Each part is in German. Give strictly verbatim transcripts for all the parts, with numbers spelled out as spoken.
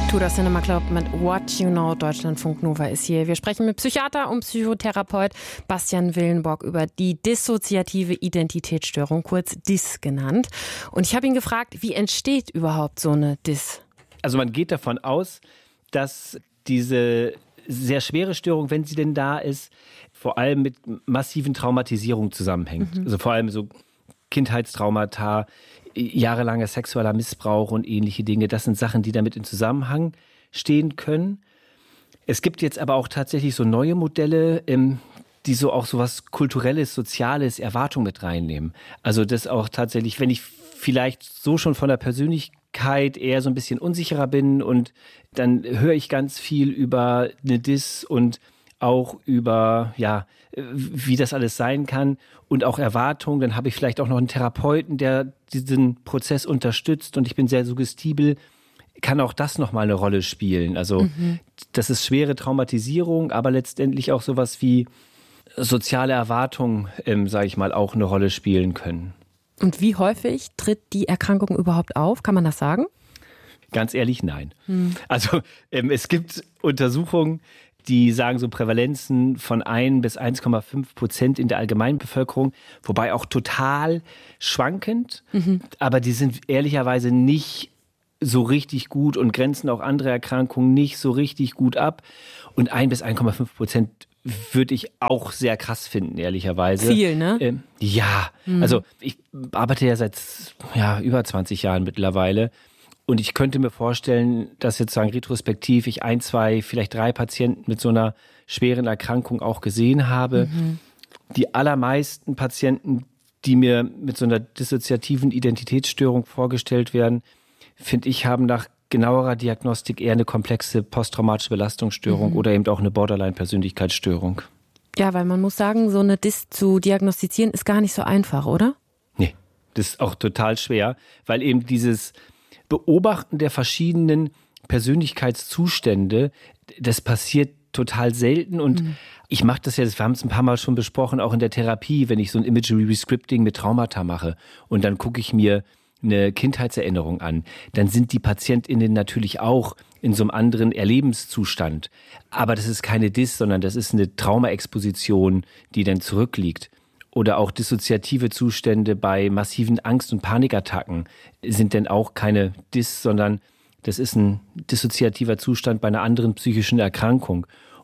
Tudor Cinema Club mit What You Know. Deutschlandfunk Nova ist hier. Wir sprechen mit Psychiater und Psychotherapeut Bastian Willenborg über die dissoziative Identitätsstörung, kurz D I S genannt. Und ich habe ihn gefragt, wie entsteht überhaupt so eine D I S? Also man geht davon aus, dass diese sehr schwere Störung, wenn sie denn da ist, vor allem mit massiven Traumatisierungen zusammenhängt. Mhm. Also vor allem so Kindheitstraumata, jahrelanger sexueller Missbrauch und ähnliche Dinge. Das sind Sachen, die damit in Zusammenhang stehen können. Es gibt jetzt aber auch tatsächlich so neue Modelle, die so auch so was Kulturelles, Soziales, Erwartung mit reinnehmen. Also das auch tatsächlich, wenn ich vielleicht so schon von der Persönlichkeit eher so ein bisschen unsicherer bin und dann höre ich ganz viel über eine D I S und auch über, ja, wie das alles sein kann und auch Erwartungen. Dann habe ich vielleicht auch noch einen Therapeuten, der diesen Prozess unterstützt und ich bin sehr suggestibel. Kann auch das nochmal eine Rolle spielen. Also mhm. das ist schwere Traumatisierung, aber letztendlich auch sowas wie soziale Erwartungen, ähm, sage ich mal, auch eine Rolle spielen können. Und wie häufig tritt die Erkrankung überhaupt auf? Kann man das sagen? Ganz ehrlich, nein. Hm. Also ähm, es gibt Untersuchungen, die sagen so Prävalenzen von ein bis eins Komma fünf Prozent in der Allgemeinbevölkerung, wobei auch total schwankend, mhm. aber die sind ehrlicherweise nicht so richtig gut und grenzen auch andere Erkrankungen nicht so richtig gut ab. Und ein bis eins Komma fünf Prozent würde ich auch sehr krass finden, ehrlicherweise. Viel, ne? Ähm, ja, mhm. also ich arbeite ja seit ja, über zwanzig Jahren mittlerweile. Und ich könnte mir vorstellen, dass jetzt sagen retrospektiv ich ein, zwei, vielleicht drei Patienten mit so einer schweren Erkrankung auch gesehen habe. Mhm. Die allermeisten Patienten, die mir mit so einer dissoziativen Identitätsstörung vorgestellt werden, finde ich, haben nach genauerer Diagnostik eher eine komplexe posttraumatische Belastungsstörung mhm. oder eben auch eine Borderline-Persönlichkeitsstörung. Ja, weil man muss sagen, so eine D I S zu diagnostizieren ist gar nicht so einfach, oder? Nee, das ist auch total schwer, weil eben dieses Beobachten der verschiedenen Persönlichkeitszustände, das passiert total selten und mhm. ich mache das ja, wir haben es ein paar Mal schon besprochen, auch in der Therapie, wenn ich so ein Imagery Rescripting mit Traumata mache und dann gucke ich mir eine Kindheitserinnerung an, dann sind die PatientInnen natürlich auch in so einem anderen Erlebenszustand. Aber das ist keine D I S, sondern das ist eine Traumaexposition, die dann zurückliegt. Oder auch dissoziative Zustände bei massiven Angst- und Panikattacken sind denn auch keine D I S, sondern das ist ein dissoziativer Zustand bei einer anderen psychischen Erkrankung.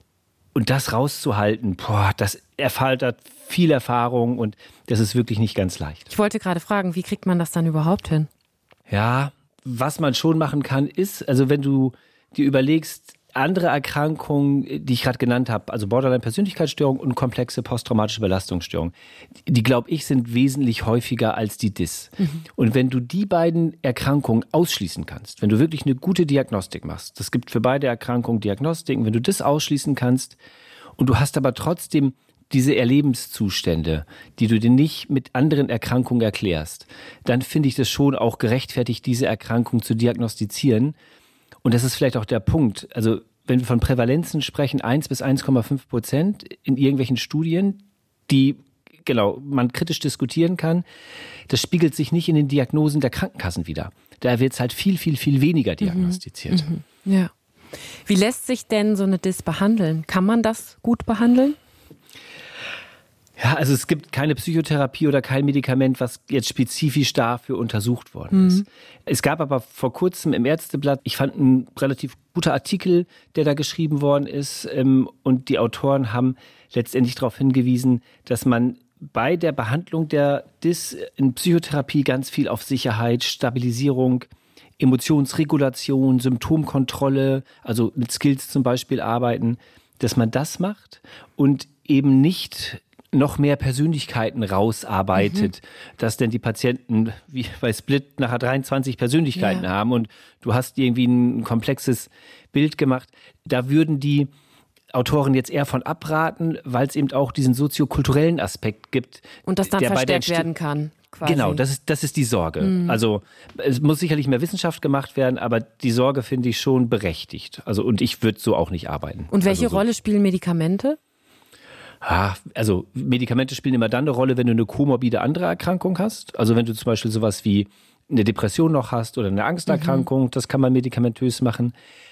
Und das rauszuhalten, boah, das erfordert viel Erfahrung und das ist wirklich nicht ganz leicht. Ich wollte gerade fragen, wie kriegt man das dann überhaupt hin? Ja, was man schon machen kann, ist, also wenn du dir überlegst, andere Erkrankungen, die ich gerade genannt habe, also Borderline-Persönlichkeitsstörung und komplexe posttraumatische Belastungsstörung, die, glaube ich, sind wesentlich häufiger als die D I S. Mhm. Und wenn du die beiden Erkrankungen ausschließen kannst, wenn du wirklich eine gute Diagnostik machst, das gibt für beide Erkrankungen Diagnostiken, wenn du das ausschließen kannst und du hast aber trotzdem diese Erlebenszustände, die du dir nicht mit anderen Erkrankungen erklärst, dann finde ich das schon auch gerechtfertigt, diese Erkrankung zu diagnostizieren. Und das ist vielleicht auch der Punkt. Also wenn wir von Prävalenzen sprechen, eins bis eins Komma fünf Prozent in irgendwelchen Studien, die genau man kritisch diskutieren kann, das spiegelt sich nicht in den Diagnosen der Krankenkassen wider. Da wird es halt viel, viel, viel weniger diagnostiziert. Mhm. Mhm. Ja. Wie lässt sich denn so eine D I S behandeln? Kann man das gut behandeln? Ja, also es gibt keine Psychotherapie oder kein Medikament, was jetzt spezifisch dafür untersucht worden ist. Mhm. Es gab aber vor kurzem im Ärzteblatt, ich fand ein relativ guter Artikel, der da geschrieben worden ist. Und die Autoren haben letztendlich darauf hingewiesen, dass man bei der Behandlung der D I S in Psychotherapie ganz viel auf Sicherheit, Stabilisierung, Emotionsregulation, Symptomkontrolle, also mit Skills zum Beispiel arbeiten, dass man das macht und eben nicht noch mehr Persönlichkeiten rausarbeitet, mhm. dass denn die Patienten wie bei Split nachher dreiundzwanzig Persönlichkeiten ja. haben und du hast irgendwie ein komplexes Bild gemacht. Da würden die Autoren jetzt eher von abraten, weil es eben auch diesen soziokulturellen Aspekt gibt. Und das dann verstärkt werden kann. Quasi. Genau, das ist, das ist die Sorge. Mhm. Also es muss sicherlich mehr Wissenschaft gemacht werden, aber die Sorge finde ich schon berechtigt. Also und ich würde so auch nicht arbeiten. Und welche also so. Rolle spielen Medikamente? Ah, also Medikamente spielen immer dann eine Rolle, wenn du eine komorbide andere Erkrankung hast. Also wenn du zum Beispiel sowas wie eine Depression noch hast oder eine Angsterkrankung, mhm. das kann man medikamentös machen.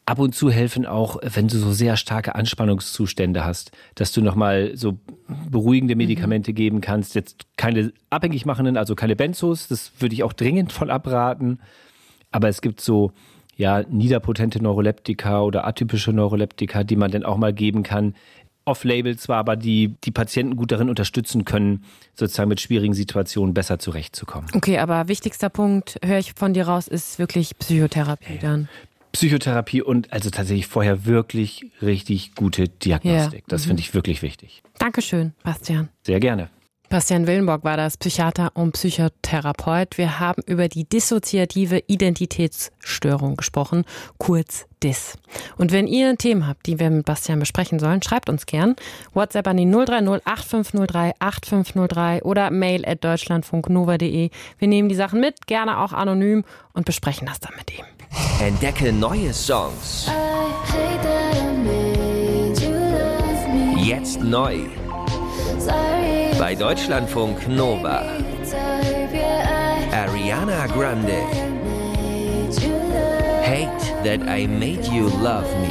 ab und zu helfen auch, wenn du so sehr starke Anspannungszustände hast, dass du nochmal so beruhigende Medikamente mhm. geben kannst. Jetzt keine abhängig machenden, also keine Benzos, das würde ich auch dringend von abraten. Aber es gibt so ja, niederpotente Neuroleptika oder atypische Neuroleptika, die man dann auch mal geben kann. Off-Label zwar, aber die die Patienten gut darin unterstützen können, sozusagen mit schwierigen Situationen besser zurechtzukommen. Okay, aber wichtigster Punkt, höre ich von dir raus, ist wirklich Psychotherapie dann. Psychotherapie und also tatsächlich vorher wirklich richtig gute Diagnostik. Ja. Das mhm. finde ich wirklich wichtig. Dankeschön, Bastian. Sehr gerne. Bastian Willenborg war das, Psychiater und Psychotherapeut. Wir haben über die dissoziative Identitätsstörung gesprochen, kurz D I S. Und wenn ihr Themen habt, die wir mit Bastian besprechen sollen, schreibt uns gern. WhatsApp an die null drei null acht fünf null drei acht fünf null drei oder mail at deutschlandfunknova punkt de. Wir nehmen die Sachen mit, gerne auch anonym und besprechen das dann mit ihm. Entdecke neue Songs. Jetzt neu. Bei Deutschlandfunk Nova. Ariana Grande. Hate that I made you love me.